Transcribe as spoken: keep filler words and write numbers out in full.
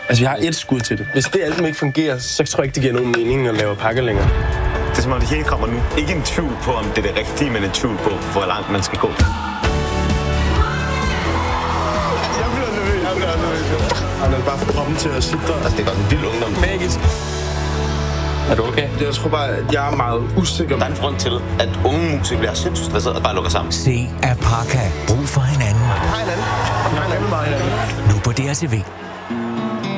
Altså, vi har et skud til det. Hvis det album ikke fungerer, så tror jeg ikke, det giver nogen mening at lave pakke længere. Det er som om det hele kommer nu. Ikke en tvivl på, om det er det rigtige, men en tvivl på, hvor langt man skal gå. Jeg bliver nervøs. Jeg bliver nervøs. Han er bare for kroppen til at sidde der. Altså, det er godt en vild ungdom. Magisk. Er du okay? Jeg tror bare, at jeg er meget usikker. Der er en grund til, at unge musikere bliver sindssygt stresset og bare lukker sammen. Se Apaka. Brug for hinanden. Hej hinanden. Hej hinanden. Nu på D R T V.